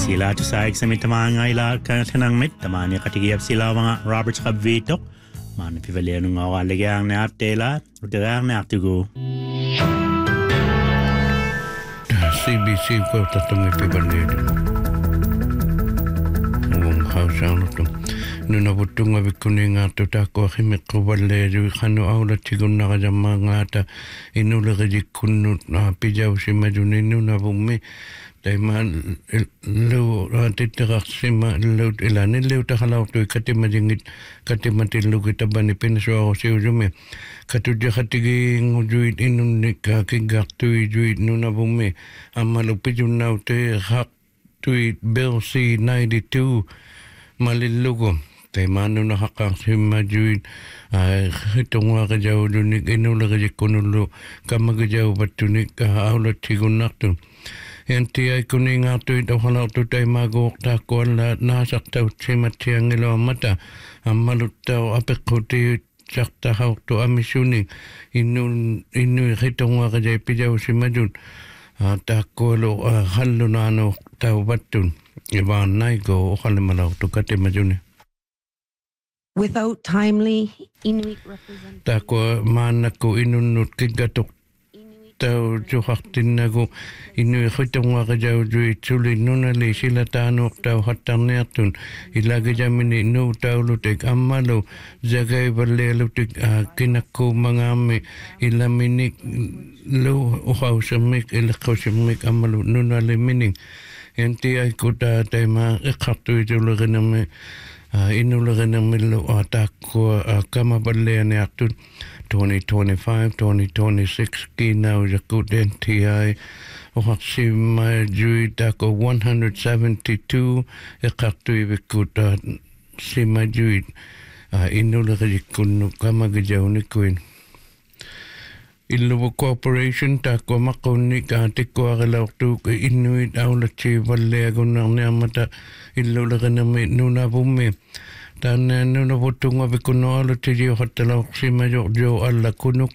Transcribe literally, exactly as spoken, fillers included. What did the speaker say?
sila to sa sa mitamang ila kan tanang mit tamani katigiyap sila mga Roberts Kabvito man pivalian ng awalagyang na aptela udarang na aktugo C B C ko tatong ipibalian ng hausan ito nuna butong abikunin nga to tako akimik ko baleri kano aula tigun na kaya mga ata inula kaya kunut na pijaw si majunin nuna bumi dahil man lo titirak si ma lo ilanin lo takalaw to kati majingit kati matilog kita ba ni pinaso ako si ujume katudya katiging ujuit inunik kakigak to ujuit nuna bumi ang malupit yung naw te hak tuit Bill C ninety-two malilugo tay mano nakakang si majuit ay itong mga kajaw dunik inula kaya kunulo kamagajaw batunik aulat sigunak to yan tiyay kuning ato ito kalaw to tay magok tako ala nasak taw simat siyang ilaw mata ang malut taw apek ko tiyo sakta hawak to amisuning inu inu itong mga kajay pijaw si majut tako lo halo na ano taw batun iba nai go o kalimalaw to kati majuni without timely Inuit representation. Tako mana ko inunut kigatok tau juhaktin na ko Inuit khitong waka jaw juy tsuli nuna li sila tanok tau hatang netun ilagi jamin inu tau lutik amalo zagay bale lutik kinako mangami ilaminik lo uhaw samik ilakaw samik amalo nuna li mining yanti ay kuta tay ma ikaktu itulaga namin Uh, inulagan ng milo atak ko uh, kamabalian ni aktun twenty twenty-five twenty twenty-six kinaw jakut N T I o haksi majuit ako one hundred seventy-two ikaktu ibikut uh, si majuit uh, inulagan ikun kamagajaw ni kuin Ilubo Corporation tako makunik atik ko akalaw to Inuit aulat si Valego ng niamata ilulagan na may nuna bumi tan nuna butong abikuno alat si Jiyo hatalaw si Majok Jo ala kunuk